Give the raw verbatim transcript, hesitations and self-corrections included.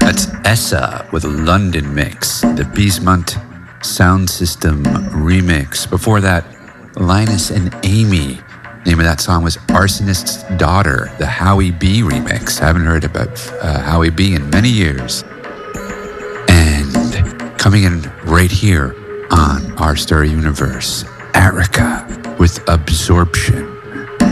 That's Essa with a London mix, the Beesmont Sound System remix. Before that, Linus and Amy. Name of that song was Arsonist's Daughter, the Howie B remix. I haven't heard about uh, Howie B in many years. And coming in right here on Our Story Universe, Erica with Absorption.